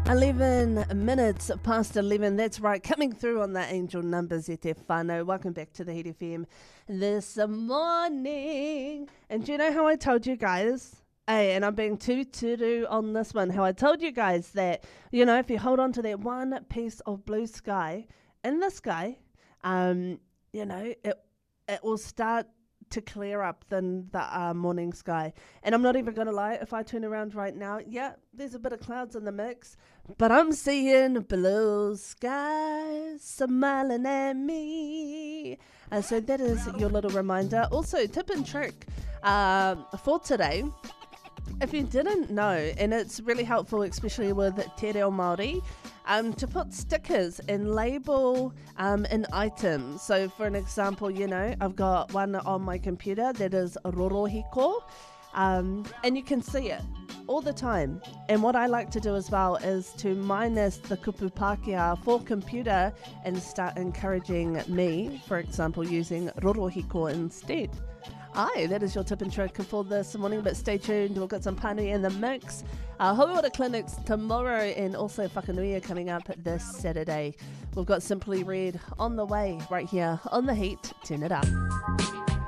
11 minutes past 11. That's right. Coming through on the Angel Numbers, Ete Whānau. Welcome back to the Heat FM this morning. And do you know how I told you guys? Hey, and I'm being too on this one. How I told you guys that, you know, if you hold on to that one piece of blue sky in the sky, you know, it will start to clear up than the morning sky. And I'm not even going to lie, if I turn around right now, yeah, there's a bit of clouds in the mix, but I'm seeing blue skies smiling at me. And so that is your little reminder. Also, tip and trick for today. If you didn't know, and it's really helpful, especially with Te Reo Māori, to put stickers and label an item. So for an example, you know, I've got one on my computer that is Rorohiko, and you can see it all the time. And what I like to do as well is to minus the kupu Pākehā for computer and start encouraging me, for example, using Rorohiko instead. Aye, that is your tip and trick for this morning, but stay tuned. We've got some pānui in the mix. Homewater clinics tomorrow and also Whakanuia coming up this Saturday. We've got Simply Red on the way right here on The Heat. Turn it up.